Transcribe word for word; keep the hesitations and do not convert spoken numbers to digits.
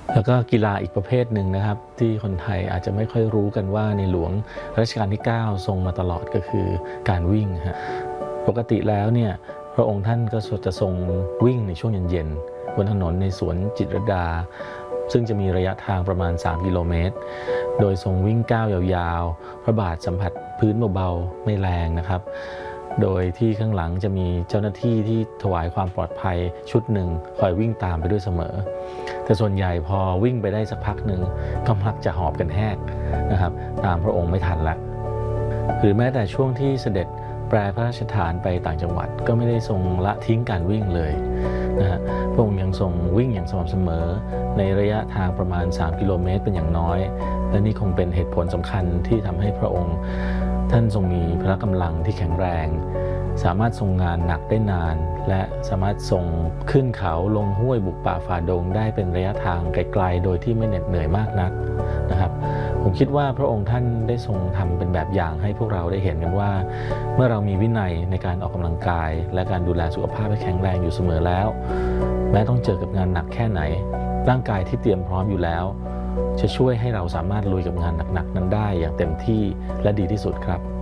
แล้วก็กีฬาอีกประเภทหนึ่งนะครับที่คนไทยอาจจะไม่ค่อยรู้กันว่าในหลวงรัชกาลที่เก้าทรงมาตลอดก็คือการวิ่งฮะปกติแล้วเนี่ยพระองค์ท่านก็จะทรงวิ่งในช่วงเย็นๆบนถนนในสวนจิตรลดาซึ่งจะมีระยะทางประมาณสามกิโลเมตรโดยทรงวิ่งก้าวยาวๆพระบาทสัมผัสพื้นเบาๆไม่แรงนะครับโดยที่ข้างหลังจะมีเจ้าหน้าที่ที่ถวายความปลอดภัยชุดหนึ่งคอยวิ่งตามไปด้วยเสมอแต่ส่วนใหญ่พอวิ่งไปได้สักพักหนึ่งก็มักจะหอบกันแหกนะครับตามพระองค์ไม่ทันละหรือแม้แต่ช่วงที่เสด็จแปรพระราชฐานไปต่างจังหวัดก็ไม่ได้ทรงละทิ้งการวิ่งเลยนะฮะพระองค์ยังทรงวิ่งอย่างสม่ำเสมอในระยะทางประมาณสามกิโลเมตรเป็นอย่างน้อยและนี่คงเป็นเหตุผลสำคัญที่ทำให้พระองค์ท่านทรงมีพละกำลังที่แข็งแรงสามารถทรงงานหนักได้นานและสามารถทรงขึ้นเขาลงห้วยบุกป่าฝ่าดงได้เป็นระยะทางไกลๆโดยที่ไม่เหน็ดเหนื่อยมากนักนะครับผมคิดว่าพระองค์ท่านได้ทรงทำเป็นแบบอย่างให้พวกเราได้เห็นกันว่าเมื่อเรามีวินัยในการออกกำลังกายและการดูแลสุขภาพให้แข็งแรงอยู่เสมอแล้วแม้ต้องเจอกับงานหนักแค่ไหนร่างกายที่เตรียมพร้อมอยู่แล้วจะช่วยให้เราสามารถลุยกับงานหนักๆนั้นได้อย่างเต็มที่และดีที่สุดครับ